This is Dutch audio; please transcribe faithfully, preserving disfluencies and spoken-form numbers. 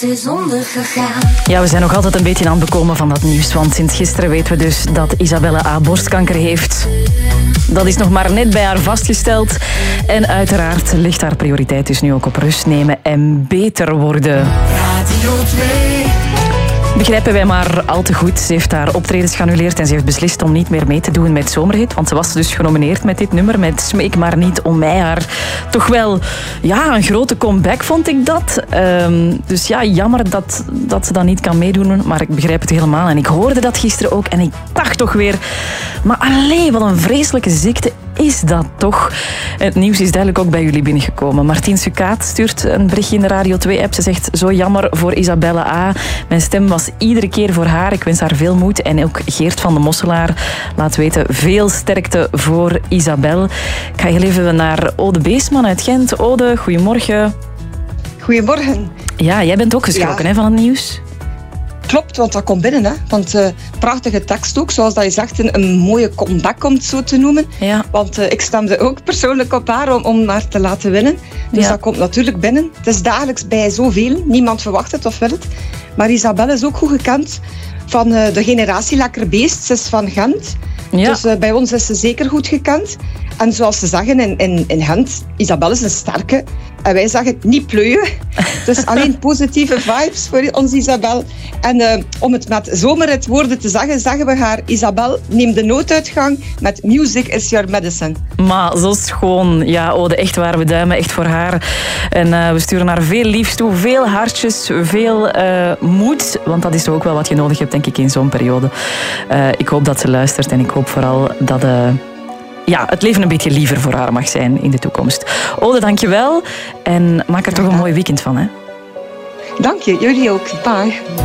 Het is ondergegaan. Ja, we zijn nog altijd een beetje aan het bekomen van dat nieuws. Want sinds gisteren weten we dus dat Isabelle A. borstkanker heeft. Dat is nog maar net bij haar vastgesteld. En uiteraard ligt haar prioriteit dus nu ook op rust nemen en beter worden. Radio twee. Begrijpen wij maar al te goed. Ze heeft haar optredens geannuleerd en ze heeft beslist om niet meer mee te doen met Zomerhit. Want ze was dus genomineerd met dit nummer, met Smeek maar niet om mij. Haar toch wel ja, een grote comeback vond ik dat. Um, dus ja, jammer dat, dat ze dat niet kan meedoen. Maar ik begrijp het helemaal. En ik hoorde dat gisteren ook en ik dacht toch weer... Maar allee, wat een vreselijke ziekte is dat toch? Het nieuws is duidelijk ook bij jullie binnengekomen. Martien Sukaat stuurt een berichtje in de Radio twee-app. Ze zegt, zo jammer voor Isabelle A. Mijn stem was iedere keer voor haar. Ik wens haar veel moed. En ook Geert van de Mosselaar laat weten, veel sterkte voor Isabelle. Ik ga heel even naar Ode Beesman uit Gent. Ode, goedemorgen. Goedemorgen. Ja, jij bent ook geschrokken, ja, hè, van het nieuws? Klopt, want dat komt binnen. Hè. Want uh, prachtige tekst ook, zoals dat je zegt, een, een mooie comeback om het zo te noemen. Ja. Want uh, ik stemde ook persoonlijk op haar om, om haar te laten winnen. Dus ja. dat komt natuurlijk binnen. Het is dagelijks bij zoveel. Niemand verwacht het of wil het. Maar Isabelle is ook goed gekend van uh, de generatie Lekker Beest. Ze is van Gent. Ja. Dus uh, bij ons is ze zeker goed gekend. En zoals ze zeggen in, in, in Gent, Isabelle is een sterke. En wij zeggen niet pleuien. Dus alleen positieve vibes voor ons Isabelle. En uh, om het met Zomerhit woorden te zeggen, zeggen we haar, Isabelle, neem de nooduitgang met Music is your medicine. Maar zo schoon. Ja, Ode, echt waar. We duimen echt voor haar. En uh, we sturen haar veel liefs toe. Veel hartjes, veel uh, moed. Want dat is ook wel wat je nodig hebt, denk ik, in zo'n periode. Uh, ik hoop dat ze luistert en ik hoop vooral dat... Uh, ja, het leven een beetje liever voor haar mag zijn in de toekomst. Ode, dankjewel. En maak er toch een mooi weekend van, hè? Dank je, jullie ook. Bye.